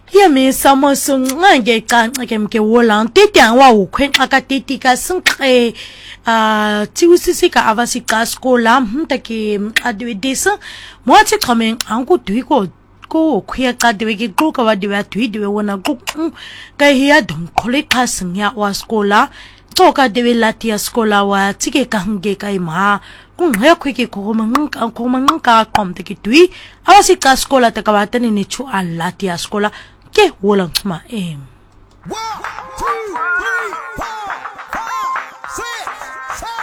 ya me samo sung nge ka ke wolang titiang wa ukwen aka titika sung tiusisi ka avasi ka skola take adwe desa mo che coming angu duiko ko khya ka dewe ki ko ka wa dewe thui dewe wona ko ka hiya dom khole ka sungya wa skola to ka dewe latia skola wa chike ka hnge kai ma kung he khwi ki ko mang ka kom te ki thui avasi ka skola ta ka wa tani ni chu al latia skola ke wolang ma em 1 2